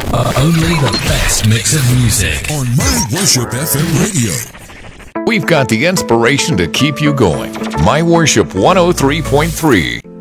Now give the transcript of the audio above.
Only the best mix of music on My Worship FM radio. We've got the inspiration to keep you going. My Worship 103.3.